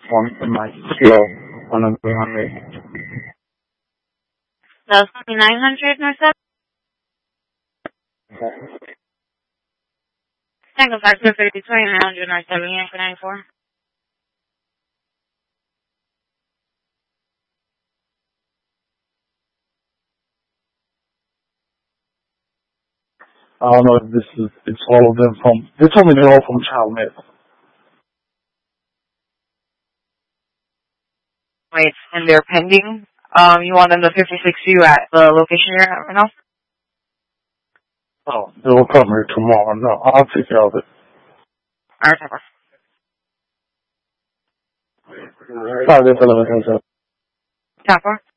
on my slow on a runway. That was 2900 North 7. Tango Factor 50, 2900 North 7, for 94. I don't know if it's all of them they told me they're all from Chalmette. Wait, and they're pending? You want them to 56U at the location you're at right now? Oh, they will come here tomorrow. No, I'll take care of it. Alright, Tapper. Sorry, this 11 comes up. Tapper?